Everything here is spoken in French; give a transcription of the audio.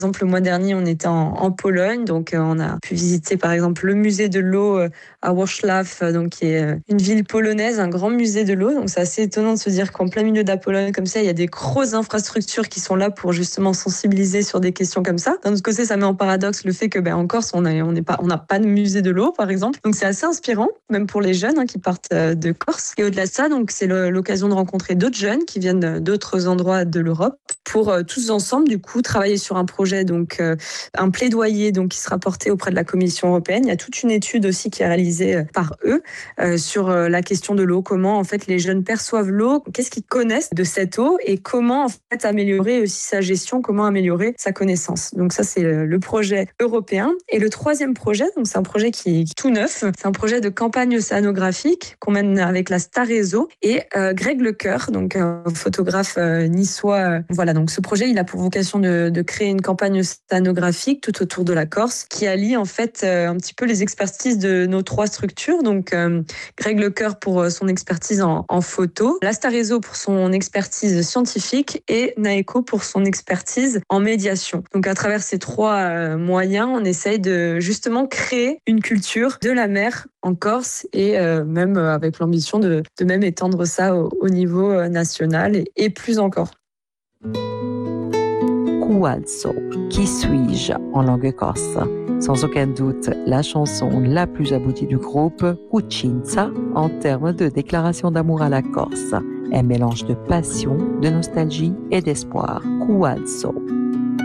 exemple, le mois dernier, on était en Pologne, donc on a pu visiter par exemple le musée de l'eau à Wrocław, donc qui est une ville polonaise, un grand musée de l'eau. Donc c'est assez étonnant de se dire qu'en plein milieu de la Pologne, comme ça, il y a des grosses infrastructures qui sont là pour justement sensibiliser sur des questions comme ça. D'un autre côté, ça met en paradoxe le fait que en Corse, on n'a pas de musée de l'eau, par exemple. Donc c'est assez inspirant, même pour les jeunes qui partent de Corse. Et au-delà de ça, donc c'est l'occasion de rencontrer d'autres jeunes qui viennent d'autres endroits de l'Europe pour tous ensemble, du coup, travailler sur un projet, donc un plaidoyer donc qui sera porté auprès de la Commission européenne. Il y a toute une étude aussi qui est réalisée par eux sur la question de l'eau, comment en fait les jeunes perçoivent l'eau, qu'est-ce qu'ils connaissent de cette eau et comment en fait améliorer aussi sa gestion, comment améliorer sa connaissance. Donc ça c'est le projet européen. Et le troisième projet, donc c'est un projet qui est tout neuf, c'est un projet de campagne océanographique qu'on mène avec la Star Réseau et Greg Lecoeur, donc un photographe niçois. Voilà, donc ce projet il a pour vocation de créer une campagne océanographique tout autour de la Corse qui allie en fait un petit peu les expertises de nos trois structures. Donc Greg Lecoeur pour son expertise en photo, la Star Réseau pour son expertise scientifique et Naeco pour son expertise en médiation. Donc à travers ces trois moyens, on essaye de justement créer une culture de la mer en Corse et même avec l'ambition de même étendre ça au niveau national et plus encore. Cualzo, qui suis-je en langue corse? Sans aucun doute, la chanson la plus aboutie du groupe, Cucinza, en termes de déclaration d'amour à la Corse. Un mélange de passion, de nostalgie et d'espoir. Cualzo.